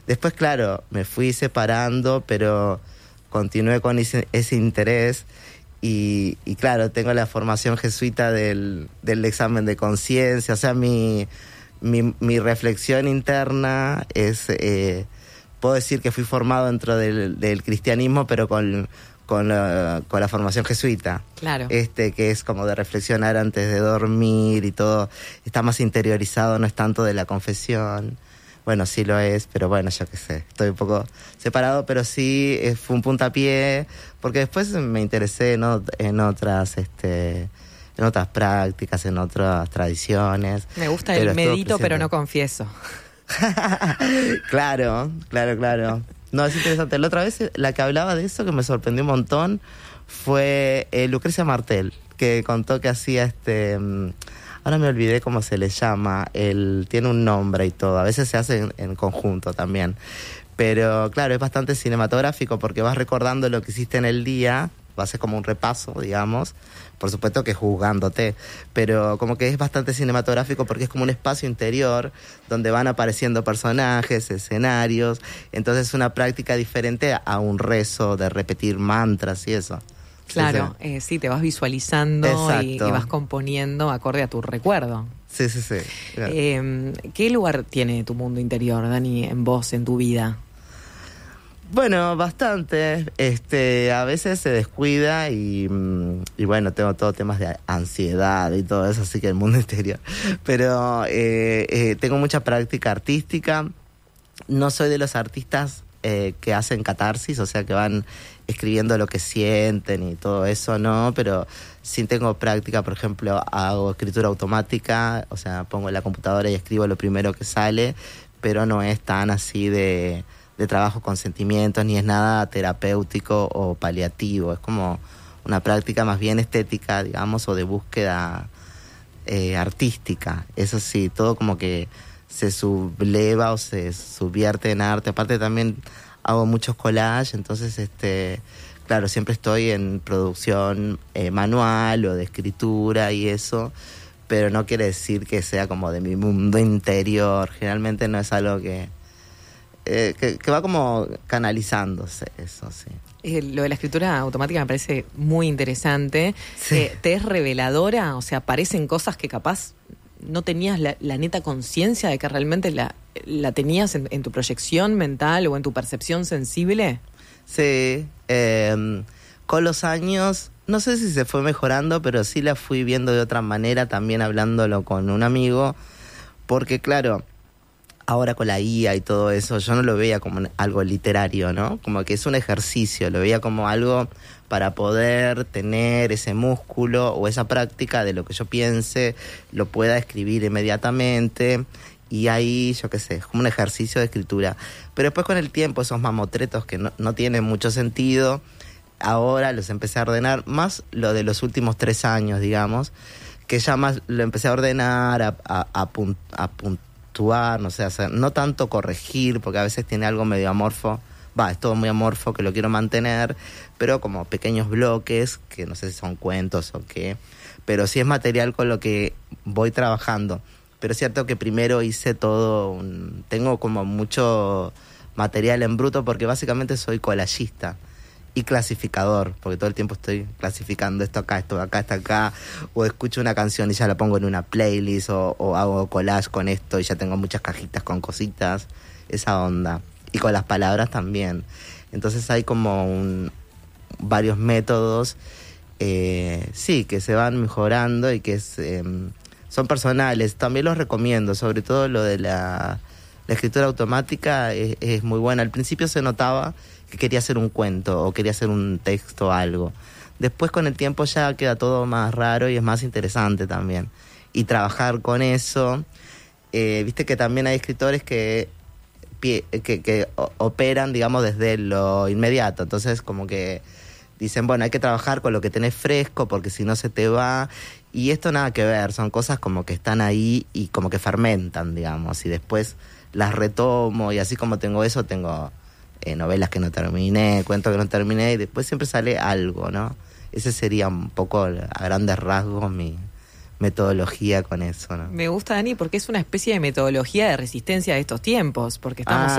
Después, claro, me fui separando, pero continué con ese interés. Y claro, tengo la formación jesuita del examen de conciencia. O sea, mi reflexión interna es... puedo decir que fui formado dentro del cristianismo, pero con la formación jesuita. Claro. Que es como de reflexionar antes de dormir y todo. Está más interiorizado, no es tanto de la confesión. Bueno, sí lo es, pero bueno, yo qué sé. Estoy un poco separado, pero sí fue un puntapié, porque después me interesé en otras prácticas, en otras tradiciones. Me gusta el medito, pero no confieso. Claro. No, es interesante. La otra vez, la que hablaba de eso, que me sorprendió un montón, fue Lucrecia Martel, que contó que hacía ahora me olvidé cómo se le llama, tiene un nombre y todo, a veces se hace en conjunto también. Pero claro, es bastante cinematográfico porque vas recordando lo que hiciste en el día, va a ser como un repaso, digamos, por supuesto que juzgándote, pero como que es bastante cinematográfico porque es como un espacio interior donde van apareciendo personajes, escenarios, entonces es una práctica diferente a un rezo de repetir mantras y eso. Claro, sí, te vas visualizando y vas componiendo acorde a tu recuerdo. Sí. Claro. ¿Qué lugar tiene tu mundo interior, Dani, en vos, en tu vida? Bueno, bastante. A veces se descuida y bueno, tengo todo temas de ansiedad y todo eso, así que el mundo interior. Pero tengo mucha práctica artística. No soy de los artistas que hacen catarsis, o sea, que van escribiendo lo que sienten y todo eso, no, pero sí tengo práctica. Por ejemplo, hago escritura automática, o sea, pongo en la computadora y escribo lo primero que sale, pero no es tan así de trabajo con sentimientos, ni es nada terapéutico o paliativo, es como una práctica más bien estética, digamos, o de búsqueda artística. Eso sí, todo como que se subleva o se subvierte en arte. Aparte también hago muchos collages, entonces claro, siempre estoy en producción manual o de escritura y eso, pero no quiere decir que sea como de mi mundo interior. Generalmente no es algo que va como canalizándose, eso sí. Lo de la escritura automática me parece muy interesante. Sí. ¿Te es reveladora? O sea, aparecen cosas que capaz no tenías la neta conciencia de que realmente la tenías en tu proyección mental o en tu percepción sensible. Sí, con los años, no sé si se fue mejorando, pero sí la fui viendo de otra manera, también hablándolo con un amigo, porque claro, ahora con la IA y todo eso, yo no lo veía como algo literario, ¿no? Como que es un ejercicio, lo veía como algo para poder tener ese músculo o esa práctica de lo que yo piense, lo pueda escribir inmediatamente, y ahí, yo qué sé, es como un ejercicio de escritura. Pero después con el tiempo, esos mamotretos que no tienen mucho sentido, ahora los empecé a ordenar, más lo de los últimos 3 años, digamos, que ya más lo empecé a ordenar, a puntuar, no sé, hacer, no tanto corregir, porque a veces tiene algo medio amorfo, es todo muy amorfo, que lo quiero mantener, pero como pequeños bloques, que no sé si son cuentos o qué, pero sí es material con lo que voy trabajando. Pero es cierto que primero hice todo, tengo como mucho material en bruto, porque básicamente soy collagista y clasificador, porque todo el tiempo estoy clasificando esto acá, esto acá, esto acá, o escucho una canción y ya la pongo en una playlist, o hago collage con esto y ya tengo muchas cajitas con cositas, esa onda. Y con las palabras también. Entonces hay como varios métodos, sí, que se van mejorando y que son personales. También los recomiendo, sobre todo lo de la escritura automática es muy buena. Al principio se notaba que quería hacer un cuento o quería hacer un texto o algo. Después con el tiempo ya queda todo más raro y es más interesante también. Y trabajar con eso, viste que también hay escritores que operan, digamos, desde lo inmediato. Entonces como que dicen, bueno, hay que trabajar con lo que tenés fresco porque si no se te va. Y esto nada que ver, son cosas como que están ahí y como que fermentan, digamos, y después las retomo, y así como tengo eso, tengo novelas que no terminé, cuentos que no terminé, y después siempre sale algo, ¿no? Ese sería un poco, a grandes rasgos, mi metodología con eso, ¿no? Me gusta, Dani, porque es una especie de metodología de resistencia de estos tiempos, porque estamos